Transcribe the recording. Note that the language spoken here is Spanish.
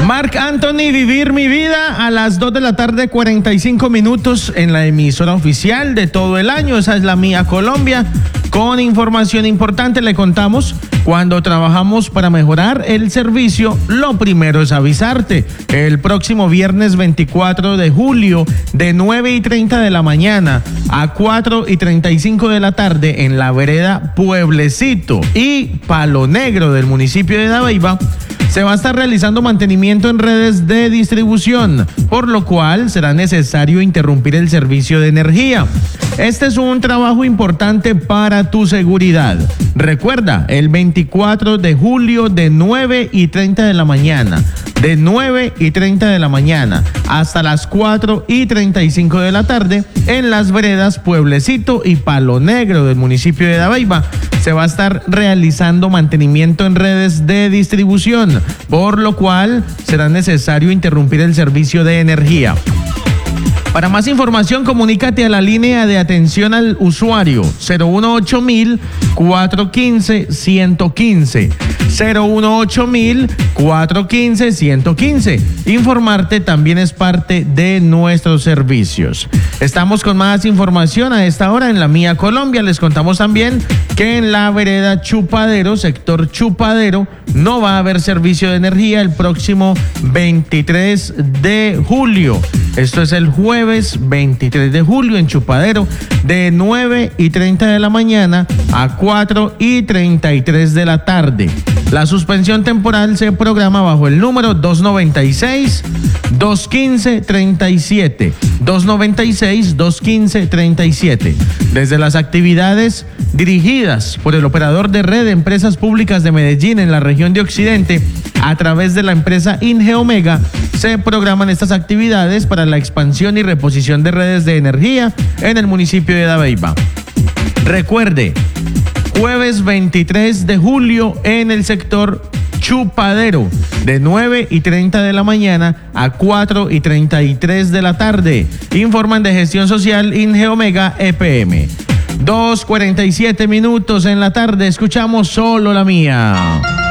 Marc Anthony, Vivir mi vida, a las 2 de la tarde, 45 minutos en la emisora oficial de todo el año. Esa es la Mía Colombia. Con información importante le contamos: cuando trabajamos para mejorar el servicio, lo primero es avisarte. El próximo viernes 24 de julio, de 9:30 de la mañana a 4:35 de la tarde, en la vereda Pueblecito y Palo Negro del municipio de Dabeiba, se va a estar realizando mantenimiento en redes de distribución, por lo cual será necesario interrumpir el servicio de energía. Este es un trabajo importante para tu seguridad. Recuerda, el 24 de julio de 9:30 de la mañana, de 9:30 de la mañana hasta las 4:35 de la tarde, en las veredas Pueblecito y Palo Negro del municipio de Dabeiba, se va a estar realizando mantenimiento en redes de distribución, por lo cual será necesario interrumpir el servicio de energía. Para más información, comunícate a la línea de atención al usuario 018 415 115. 018 415 115. Informarte también es parte de nuestros servicios. Estamos con más información a esta hora en la Mía Colombia. Les contamos también que en la vereda Chupadero, sector Chupadero, no va a haber servicio de energía el próximo 23 de julio. Esto es el jueves 23 de julio en Chupadero, de 9:30 de la mañana a 4:33 de la tarde. La suspensión temporal se programa bajo el número 296-215-37. 296-215-37. Desde las actividades dirigidas por el operador de red de empresas públicas de Medellín en la región de Occidente, a través de la empresa Ingeomega, se programan estas actividades para la expansión y reposición de redes de energía en el municipio de Dabeiba. Recuerde, jueves 23 de julio en el sector Chupadero, de 9:30 de la mañana a 4:33 de la tarde. Informan de Gestión Social Ingeomega EPM. 2:47 minutos en la tarde, escuchamos Solo la Mía.